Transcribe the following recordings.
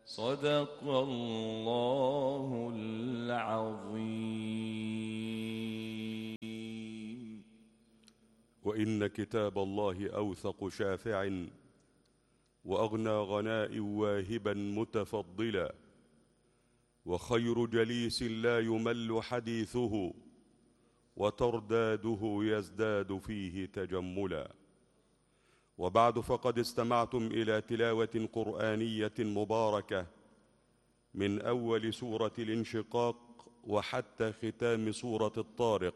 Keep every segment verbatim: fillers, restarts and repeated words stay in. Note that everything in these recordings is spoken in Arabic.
صدق الله العظيم. وإن كتاب الله أوثق شافع، وأغنى غناء واهبا متفضلا، وخير جليس لا يمل حديثه، وترداده يزداد فيه تجملا. وبعد، فقد استمعتم إلى تلاوة قرآنية مباركة من أول سورة الانشقاق وحتى ختام سورة الطارق.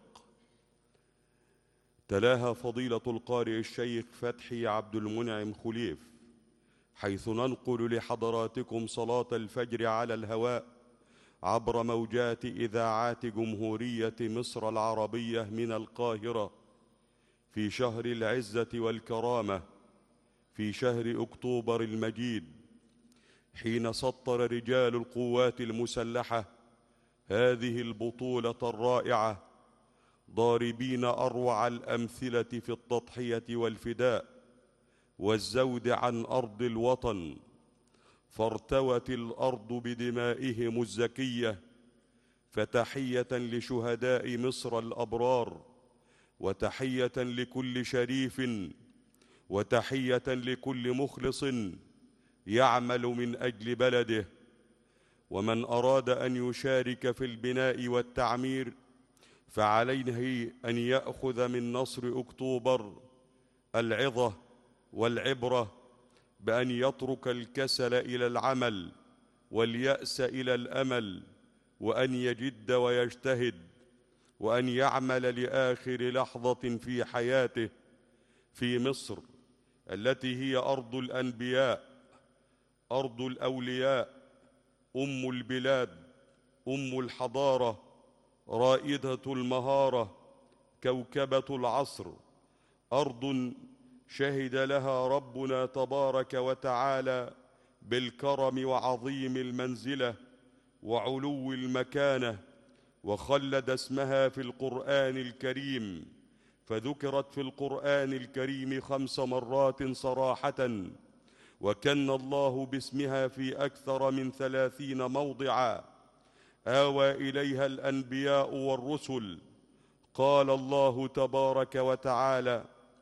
تلاها فضيلة القارئ الشيخ فتحي عبد المنعم خليف، حيث ننقل لحضراتكم صلاة الفجر على الهواء عبر موجات إذاعات جمهورية مصر العربية من القاهرة، في شهر العزة والكرامة، في شهر أكتوبر المجيد، حين سطر رجال القوات المسلحة هذه البطولة الرائعة، ضاربين أروع الأمثلة في التضحية والفداء والزود عن أرض الوطن، فارتوت الأرض بدمائهم الزكية. فتحية لشهداء مصر الأبرار، وتحية لكل شريف، وتحية لكل مخلص يعمل من أجل بلده. ومن أراد أن يشارك في البناء والتعمير فعليه أن يأخذ من نصر أكتوبر العظة والعبرة، بأن يترك الكسل إلى العمل واليأس إلى الأمل، وأن يجد ويجتهد، وأن يعمل لآخر لحظة في حياته في مصر، التي هي أرض الأنبياء، أرض الأولياء، أم البلاد، أم الحضارة، رائدة المهارة، كوكبة العصر، أرض شهد لها ربنا تبارك وتعالى بالكرم وعظيم المنزلة وعلو المكانة، وخلد اسمها في القرآن الكريم، فذكرت في القرآن الكريم خمس مرات صراحة، وكن الله باسمها في أكثر من ثلاثين موضعا آوى إليها الأنبياء والرسل. قال الله تبارك وتعالى: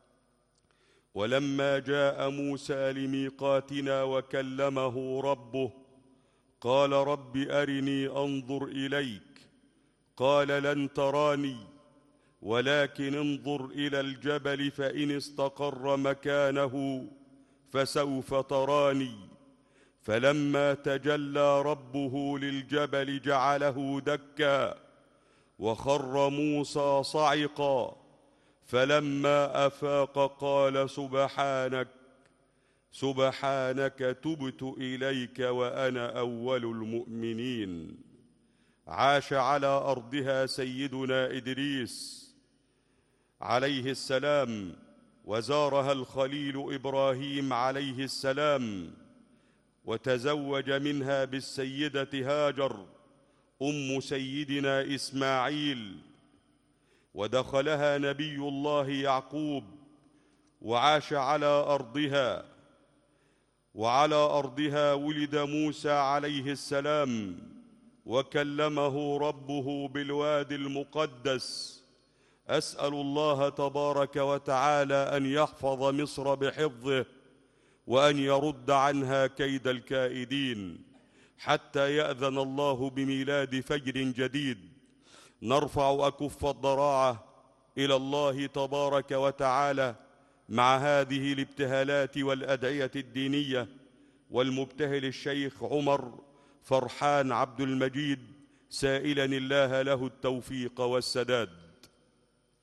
ولما جاء موسى لميقاتنا وكلمه ربه قال رب أرني أنظر إليك، قال لن تراني ولكن انظر إلى الجبل فإن استقر مكانه فسوف تراني، فلما تجلى ربه للجبل جعله دكا وخر موسى صعقا، فلما أفاق قال سبحانك سبحانك تبت إليك وأنا أول المؤمنين. عاش على أرضها سيدنا إدريس عليه السلام، وزارها الخليل إبراهيم عليه السلام، وتزوج منها بالسيدة هاجر أم سيدنا إسماعيل، ودخلها نبي الله يعقوب وعاش على أرضها. وعلى أرضها ولد موسى عليه السلام، وكلمه ربه بالوادي المقدس. أسأل الله تبارك وتعالى أن يحفظ مصر بحفظه، وأن يرد عنها كيد الكائدين، حتى يأذن الله بميلاد فجر جديد. نرفع أكف الضراعة إلى الله تبارك وتعالى مع هذه الابتهالات والأدعية الدينية، والمبتهل الشيخ عمر فرحان عبد المجيد، سائلا الله له التوفيق والسداد.